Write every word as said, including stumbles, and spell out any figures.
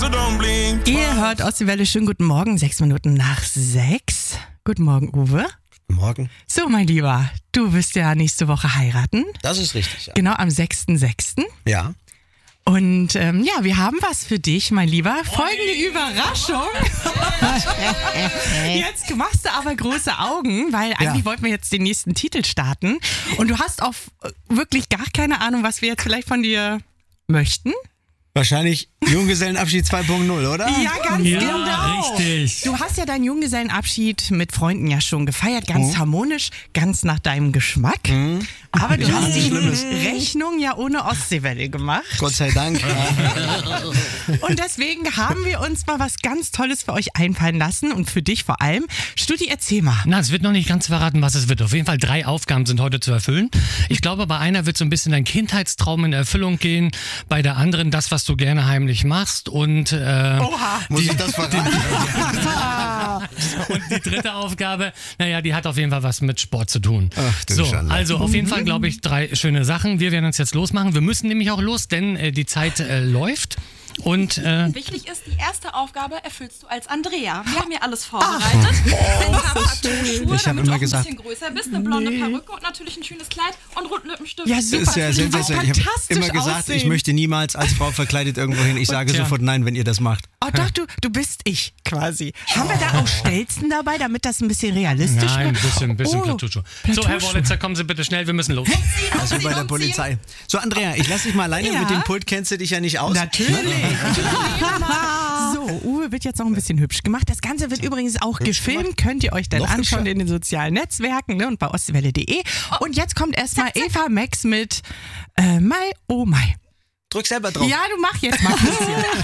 Ihr hört aus der Welle, schönen guten Morgen, sechs Minuten nach sechs. Guten Morgen, Uwe. Guten Morgen. So, mein Lieber, du wirst ja nächste Woche heiraten. Das ist richtig, ja. Genau, am sechsten sechsten Ja. Und ähm, ja, wir haben was für dich, mein Lieber. Folgende Überraschung. Jetzt machst du aber große Augen, weil eigentlich Ja. wollten wir jetzt den nächsten Titel starten. Und du hast auch wirklich gar keine Ahnung, was wir jetzt vielleicht von dir möchten. Wahrscheinlich Junggesellenabschied zwei Punkt null, oder? Ja, ganz Ja, genau. richtig. Du hast ja deinen Junggesellenabschied mit Freunden ja schon gefeiert, ganz Mhm. harmonisch, ganz nach deinem Geschmack. Aber du Ja, hast die Schlimmes. Rechnung ja ohne Ostseewelle gemacht. Gott sei Dank. Und deswegen haben wir uns mal was ganz Tolles für euch einfallen lassen und für dich vor allem. Studi, erzähl mal. Na, es wird noch nicht ganz verraten, was es wird. Auf jeden Fall drei Aufgaben sind heute zu erfüllen. Ich glaube, bei einer wird so ein bisschen dein Kindheitstraum in Erfüllung gehen, bei der anderen das, was du gerne heimlich machst und, äh, Oha. Muss ich das verraten? und die dritte Aufgabe, naja, die hat auf jeden Fall was mit Sport zu tun. Ach, du so, Schande. also auf jeden Fall, glaube ich, drei schöne Sachen. Wir werden uns jetzt losmachen. Wir müssen nämlich auch los, denn äh, die Zeit äh, läuft. Und äh, Wichtig ist, die erste Aufgabe erfüllst du als Andrea. Wir haben hier alles vorbereitet. Ein paar Partout-Schuhe, Ich hab damit du immer auch ein gesagt- bisschen größer bist, eine blonde Perücke und natürlich ein schönes Kleid und Rundlippenstift. Ja, Das super. ist ja Das wird sensationell. Ich habe fantastisch immer gesagt, ich aussehen. möchte niemals als Frau verkleidet irgendwo hin. Ich sage tja. sofort nein, wenn ihr das macht. Oh doch, du, du bist ich quasi. Haben wir da auch Stelzen dabei, damit das ein bisschen realistisch nein, ein wird? bisschen, ein bisschen Oh, Plateauschuh. So, Herr Plateauschuh. Wollitzer, kommen Sie bitte schnell, wir müssen los. Also bei der Polizei. So, Andrea, ich lass dich mal alleine. Ja. Mit dem Pult kennst du dich ja nicht aus. Natürlich. So, Uwe wird jetzt noch ein bisschen hübsch gemacht. Das Ganze wird übrigens auch gefilmt. Könnt ihr euch dann Noch anschauen hübscher. in den sozialen Netzwerken, ne, und bei ostwelle punkt de. Und jetzt kommt erstmal Eva Max mit äh, Mai, oh Mai. Drück selber drauf. Ja, du mach jetzt mal, Christian.